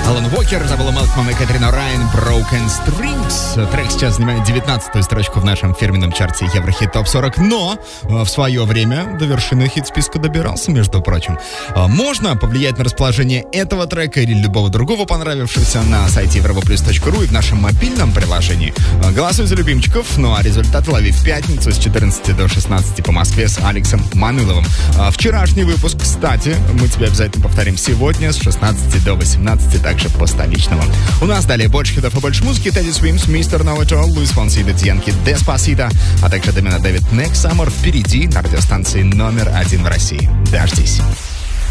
Алан Уокер, Забыла Мелкман и Кэтрин Орайн, Broken Strings. Трек сейчас занимает 19-ю строчку в нашем фирменном чарте Еврохит Топ 40, но в свое время до вершины хит-списка добирался, между прочим. Можно повлиять на расположение этого трека или любого другого понравившегося на сайте europaplus.ru и в нашем мобильном приложении. Голосуй за любимчиков, ну а результат лови в пятницу с 14 до 16 по Москве с Алексом Маныловым. Вчерашний выпуск, кстати, мы тебе обязательно повторим сегодня с 16 до 18, также по столичному. У нас далее больше хитов и больше музыки. Тедди Свимс, Мистер Новачол, Луис Фонси, Дядьянки, Деспасито, а также Домина Дэвид, Next Summer впереди на радиостанции номер 1 в России. Дождись.